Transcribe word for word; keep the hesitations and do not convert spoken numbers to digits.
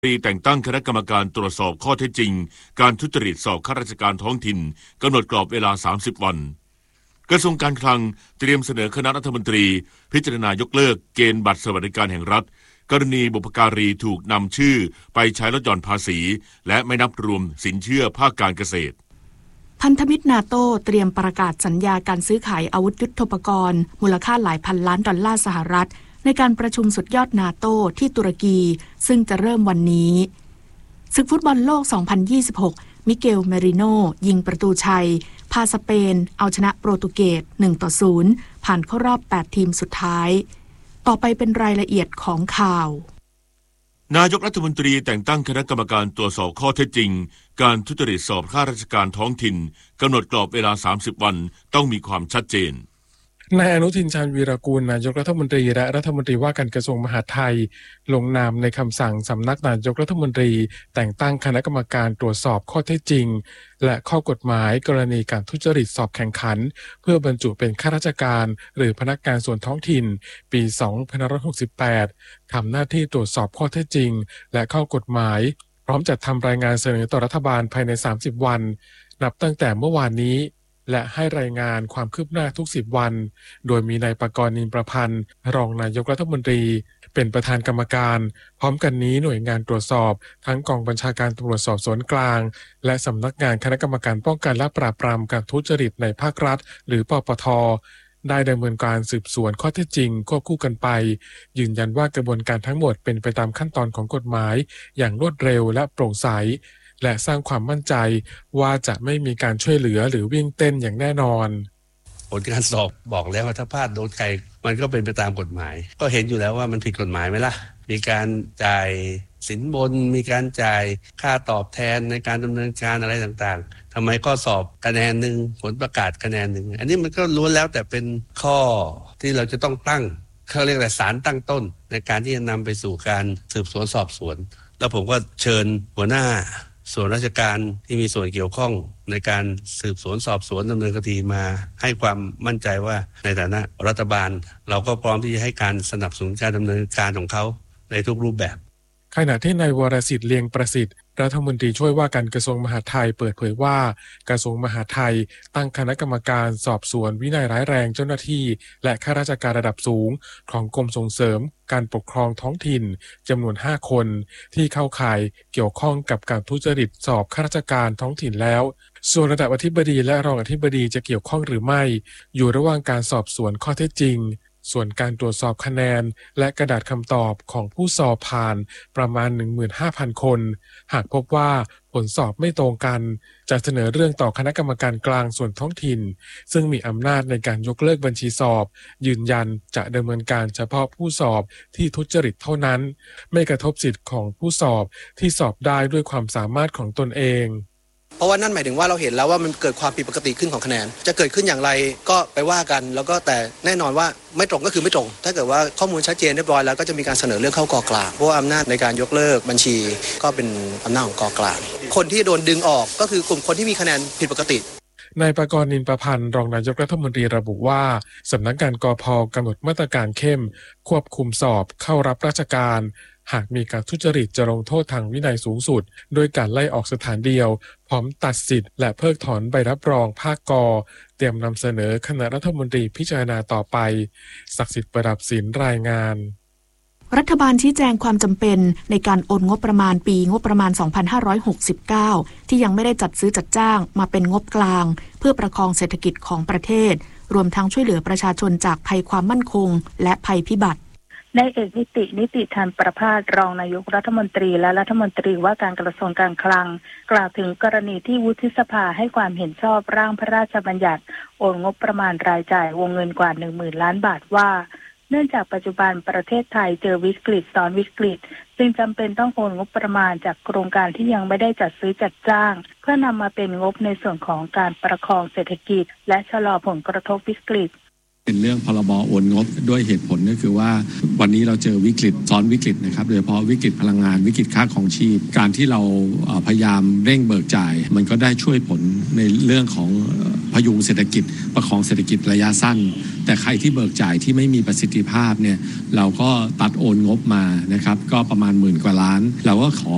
รีแต่งตั้งคณะกรรมการตรวจสอบข้อเท็จจริงการทุจริตสอบข้าราชการท้องถิ่นกำหนดกรอบเวลาสามสิบวันกระทรวงการคลังเตรียมเสนอคณะรัฐมนตรีพิจารณายกเลิกเกณฑ์บัตรสวัสดิการแห่งรัฐกรณีบุพการีถูกนำชื่อไปใช้ลดหย่อนภาษีและไม่นับรวมสินเชื่อภาคการเกษตรพันธมิตรนาโต้เตรียมประกาศสัญญาการซื้อขายอาวุธยุทโธปกรณ์มูลค่าหลายพันล้านดอลลาร์สหรัฐในการประชุมสุดยอดนาโต้ที่ตุรกีซึ่งจะเริ่มวันนี้ศึกฟุตบอลโลก สองพันยี่สิบหก มิเกล เมริโนยิงประตูชัยพาสเปนเอาชนะโปรตุเกส หนึ่งต่อศูนย์ ผ่านเข้ารอบแปดทีมสุดท้ายต่อไปเป็นรายละเอียดของข่าวนายกรัฐมนตรีแต่งตั้งคณะกรรมการตรวจสอบข้อเท็จจริงการทุจริตสอบข้าราชการท้องถิ่นกำหนดกรอบเวลาสามสิบวันต้องมีความชัดเจนนายอนุทินชาญวีรกูลนายกรัฐมนตรีและรัฐมนตรีว่าการกระทรวงมหาดไทยลงนามในคำสั่งสำนักนายกรัฐมนตรีแต่งตั้งคณะกรรมการตรวจสอบข้อเท็จจริงและข้อกฎหมายกรณีการทุจริตสอบแข่งขันเพื่อบรรจุเป็นข้าราชการหรือพนักงานส่วนท้องถิ่นปีสองพันห้าร้อยหกสิบแปดทำหน้าที่ตรวจสอบข้อเท็จจริงและข้อกฎหมายพร้อมจัดทำรายงานเสนอต่อรัฐบาลภายในสามสิบวันนับตั้งแต่เมื่อวานนี้และให้รายงานความคืบหน้าทุกสิบวันโดยมีนายปกรณ์ นินประพันธ์รองนายกรัฐมนตรีเป็นประธานกรรมการพร้อมกันนี้หน่วยงานตรวจสอบทั้งกองบัญชาการตำรวจสอบสวนกลางและสำนักงานคณะกรรมการป้องกันและปราบปรามการทุจริตในภาครัฐหรือปปท.ได้ดำเนินการสืบสวนข้อเท็จจริงควบคู่กันไปยืนยันว่ากระบวนการทั้งหมดเป็นไปตามขั้นตอนของกฎหมายอย่างรวดเร็วและโปร่งใสและสร้างความมั่นใจว่าจะไม่มีการช่วยเหลือหรือวิ่งเต้นอย่างแน่นอนผลการสอบบอกแล้วว่าถ้าพลาดโดนใครมันก็เป็นไปตามกฎหมายก็เห็นอยู่แล้วว่ามันผิดกฎหมายไหมล่ะมีการจ่ายสินบนมีการจ่ายค่าตอบแทนในการดำเนินการอะไรต่างๆทำไมข้อสอบคะแนนหนึ่งผลประกาศคะแนนหนึ่งอันนี้มันก็ล้วนแล้วแต่เป็นข้อที่เราจะต้องตั้งเขาเรียกอะไรสารตั้งต้นในการที่จะนำไปสู่การสืบสวนสอบสวนแล้วผมก็เชิญหัวหน้าส่วนราชการที่มีส่วนเกี่ยวข้องในการสืบสวนสอบสวนดำเนินคดีมาให้ความมั่นใจว่าในฐานะรัฐบาลเราก็พร้อมที่จะให้การสนับสนุนการดำเนินการของเขาในทุกรูปแบบขณะที่นายวรสิทธิ์เลียงประสิทธิ์รัฐมนตรีช่วยว่าการกระทรวงมหาดไทยเปิดเผยว่ากระทรวงมหาดไทยตั้งคณะกรรมการสอบสวนวินัยร้ายแรงเจ้าหน้าที่และข้าราชการระดับสูงของกรมส่งเสริมการปกครองท้องถิ่นจำนวนห้าคนที่เข้าข่ายเกี่ยวข้องกับการทุจริตสอบข้าราชการท้องถิ่นแล้วส่วนระดับอธิบดีและรองอธิบดีจะเกี่ยวข้องหรือไม่อยู่ระหว่างการสอบสวนข้อเท็จจริงส่วนการตรวจสอบคะแนนและกระดาษคำตอบของผู้สอบผ่านประมาณ หนึ่งหมื่นห้าพัน คนหากพบว่าผลสอบไม่ตรงกันจะเสนอเรื่องต่อคณะกรรมการกลางส่วนท้องถิ่นซึ่งมีอำนาจในการยกเลิกบัญชีสอบยืนยันจะดำเนินการเฉพาะผู้สอบที่ทุจริตเท่านั้นไม่กระทบสิทธิ์ของผู้สอบที่สอบได้ด้วยความสามารถของตนเองเพราะว่านั่นหมายถึงว่าเราเห็นแล้วว่ามันเกิดความผิดปกติขึ้นของคะแนนจะเกิดขึ้นอย่างไรก็ไปว่ากันแล้วก็แต่แน่นอนว่าไม่ตรงก็คือไม่ตรงถ้าเกิดว่าข้อมูลชัดเจนเรียบร้อยแล้วก็จะมีการเสนอเรื่องเข้ากกลางเพราะว่าอำนาจในการยกเลิกบัญชีก็เป็นอำนาจของกกลางคนที่โดนดึงออกก็คือกลุ่มคนที่มีคะแนนผิดปกตินายปกรณ์ นินประพันธ์รองนายกรัฐมนตรีระบุว่าสำนักงานกพ.กำหนดมาตรการเข้มควบคุมสอบเข้ารับราชการหากมีการทุจริตจะลงโทษทางวินัยสูงสุดโดยการไล่ออกสถานเดียวพร้อมตัดสิทธิ์และเพิกถอนใบรับรองภาคกเตรียมนำเสนอคณะรัฐมนตรีพิจารณาต่อไปศักดิ์สิทธิ์ประดับศิลป์รายงานรัฐบาลชี้แจงความจำเป็นในการโอนงบประมาณปีงบประมาณ สองพันห้าร้อยหกสิบเก้า ที่ยังไม่ได้จัดซื้อจัดจ้างมาเป็นงบกลางเพื่อประคองเศรษฐกิจของประเทศรวมทั้งช่วยเหลือประชาชนจากภัยความมั่นคงและภัยพิบัตินายเอกนิตินิติธันประภาสรองนายกรัฐมนตรีและรัฐมนตรีว่าการกระทรวงการคลังกล่าวถึงกรณีที่วุฒิสภาให้ความเห็นชอบร่างพระราชบัญญัติโอนงบประมาณรายจ่ายวงเงินกว่า หนึ่งหมื่นล้านบาทว่าเนื่องจากปัจจุบันประเทศไทยเจอวิกฤตซ้อนวิกฤตจึงจำเป็นต้องโอนงบประมาณจากโครงการที่ยังไม่ได้จัดซื้อจัดจ้างเพื่อนำมาเป็นงบในส่วนของการประคองเศรษฐกิจและชะลอผลกระทบวิกฤตเป็นเรื่องพรบโอนงบด้วยเหตุผลก็คือว่าวันนี้เราเจอวิกฤตซ้อนวิกฤตนะครับโดยเฉพาะวิกฤตพลังงานวิกฤตค่าของชีพการที่เราพยายามเร่งเบิกจ่ายมันก็ได้ช่วยผลในเรื่องของพยุงเศรษฐกิจประคองเศรษฐกิจระยะสั้นแต่ใครที่เบิกจ่ายที่ไม่มีประสิทธิภาพเนี่ยเราก็ตัดโอนงบมานะครับก็ประมาณหมื่นกว่าล้านเราก็ขอ